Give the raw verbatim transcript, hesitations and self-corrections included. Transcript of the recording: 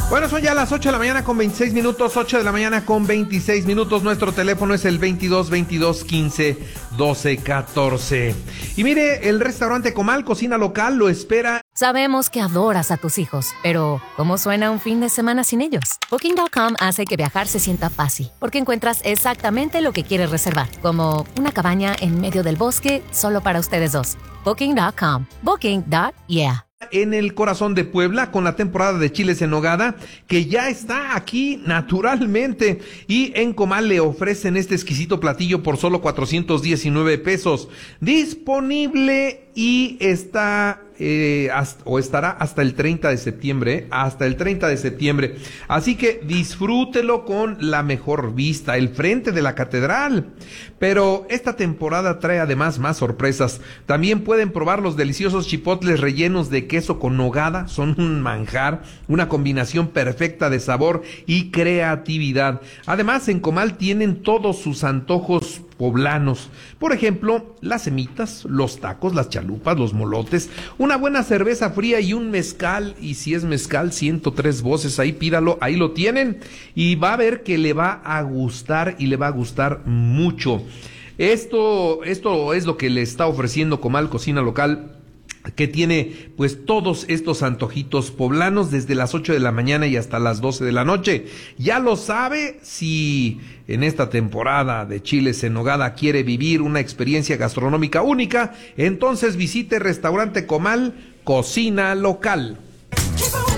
Bueno, son ya las ocho de la mañana con veintiséis minutos, ocho de la mañana con veintiséis minutos. Nuestro teléfono es el veintidós veintidós quince doce catorce. Y mire, el restaurante Comal, cocina local, lo espera. Sabemos que adoras a tus hijos, pero ¿cómo suena un fin de semana sin ellos? Booking punto com hace que viajar se sienta fácil, porque encuentras exactamente lo que quieres reservar, como una cabaña en medio del bosque solo para ustedes dos. Booking punto com. Booking. Yeah. En el corazón de Puebla, con la temporada de chiles en nogada, que ya está aquí naturalmente, y en Comal le ofrecen este exquisito platillo por solo cuatrocientos diecinueve pesos, disponible y está eh, hasta, o estará hasta el treinta de septiembre, hasta el treinta de septiembre, así que disfrútelo con la mejor vista, el frente de la catedral. Pero esta temporada trae además más sorpresas. También pueden probar los deliciosos chipotles rellenos de queso con nogada, son un manjar, una combinación perfecta de sabor y creatividad. Además, en Comal tienen todos sus antojos poblanos, por ejemplo, las semitas, los tacos, las chalupas, los molotes, una buena cerveza fría y un mezcal, y si es mezcal, ciento tres voces, ahí pídalo, ahí lo tienen, y va a ver que le va a gustar y le va a gustar mucho. Esto, esto es lo que le está ofreciendo Comal Cocina Local, que tiene pues todos estos antojitos poblanos desde las ocho de la mañana y hasta las doce de la noche. Ya lo sabe, si en esta temporada de chiles en nogada quiere vivir una experiencia gastronómica única, entonces visite Restaurante Comal Cocina Local.